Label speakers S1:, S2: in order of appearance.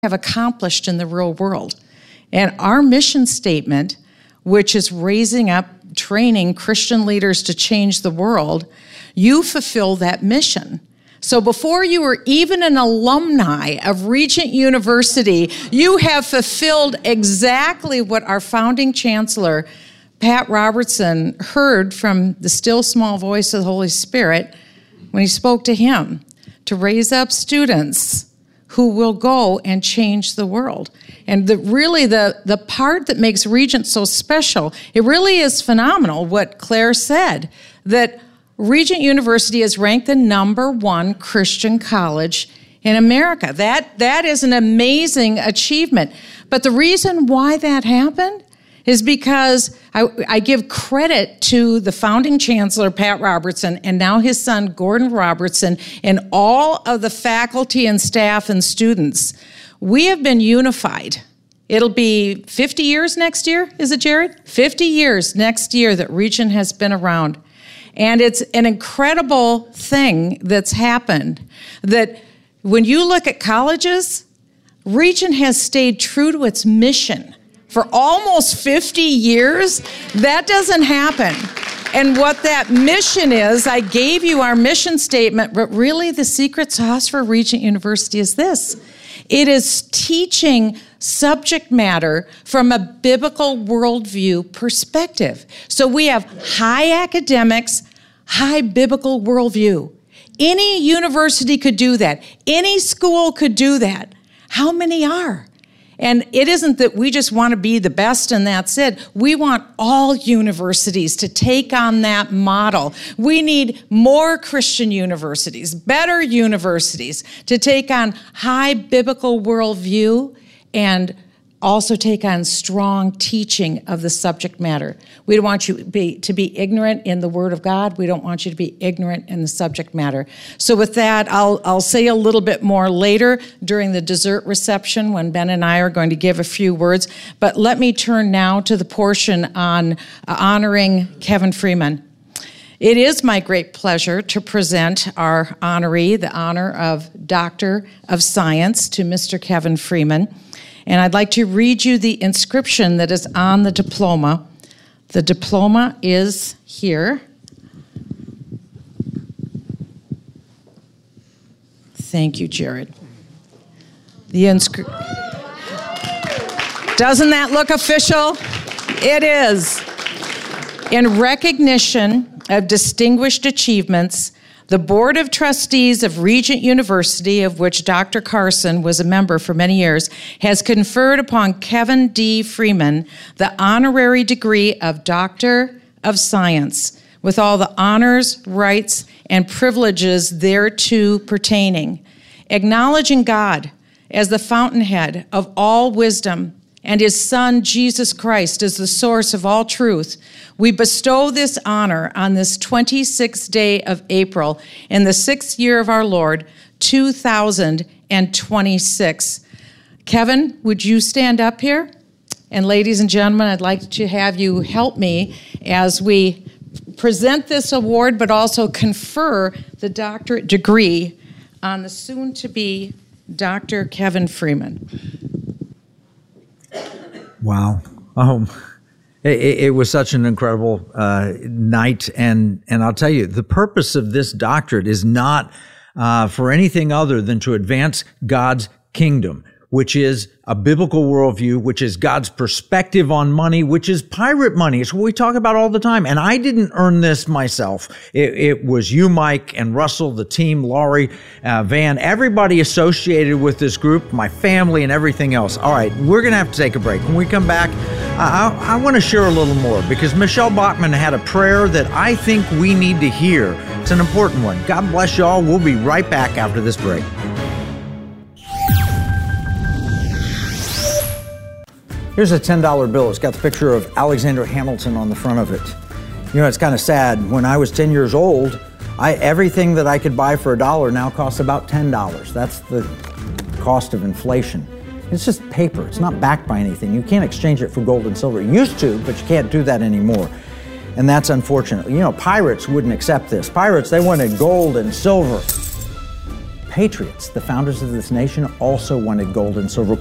S1: have accomplished in the real world. And our mission statement, which is raising up, training Christian leaders to change the world, you fulfill that mission. So before you were even an alumni of Regent University, you have fulfilled exactly what our founding chancellor, Pat Robertson, heard from the still small voice of the Holy Spirit when he spoke to him, to raise up students who will go and change the world. And the part that makes Regent so special, it really is phenomenal what Claire said, that Regent University is ranked the #1 Christian college in America. That is an amazing achievement. But the reason why that happened is because I give credit to the founding chancellor, Pat Robertson, and now his son, Gordon Robertson, and all of the faculty and staff and students. We have been unified. It'll be 50 years next year, is it, Jared? 50 years next year that Regent has been around. And it's an incredible thing that's happened, that when you look at colleges, Regent has stayed true to its mission. For almost 50 years, that doesn't happen. And what that mission is, I gave you our mission statement, but really the secret sauce for Regent University is this. It is teaching subject matter from a biblical worldview perspective. So we have high academics, high biblical worldview. Any university could do that. Any school could do that. How many are? And it isn't that we just want to be the best and that's it. We want all universities to take on that model. We need more Christian universities, better universities to take on high biblical worldview and also take on strong teaching of the subject matter. We don't want you to be ignorant in the Word of God. We don't want you to be ignorant in the subject matter. So with that, I'll say a little bit more later during the dessert reception when Ben and I are going to give a few words. But let me turn now to the portion on honoring Kevin Freeman. It is my great pleasure to present our honoree, the honor of Doctor of Science, to Mr. Kevin Freeman. And I'd like to read you the inscription that is on the diploma. The diploma is here. Thank you, Jared. Doesn't that look official? It is. In recognition of distinguished achievements, the Board of Trustees of Regent University, of which Dr. Carson was a member for many years, has conferred upon Kevin D. Freeman the honorary degree of Doctor of Science, with all the honors, rights, and privileges thereto pertaining, acknowledging God as the fountainhead of all wisdom and his Son, Jesus Christ, as the source of all truth. We bestow this honor on this 26th day of April in the 6th year of our Lord, 2026. Kevin, would you stand up here? And ladies and gentlemen, I'd like to have you help me as we present this award, but also confer the doctorate degree on the soon-to-be Dr. Kevin Freeman.
S2: Wow. It was such an incredible night. And I'll tell you, the purpose of this doctorate is not for anything other than to advance God's kingdom, which is a biblical worldview, which is God's perspective on money, which is pirate money. It's what we talk about all the time. And I didn't earn this myself. It was you, Mike, and Russell, the team, Laurie, Van, everybody associated with this group, my family, and everything else. All right, we're going to have to take a break. When we come back, I want to share a little more because Michelle Bachman had a prayer that I think we need to hear. It's an important one. God bless y'all. We'll be right back after this break. Here's a $10 bill. It's got the picture of Alexander Hamilton on the front of it. You know, it's kind of sad. When I was 10 years old, everything that I could buy for $1 now costs about $10. That's the cost of inflation. It's just paper. It's not backed by anything. You can't exchange it for gold and silver. You used to, but you can't do that anymore. And that's unfortunate. You know, pirates wouldn't accept this. Pirates, they wanted gold and silver. patriots, the founders of this nation, also wanted gold and silver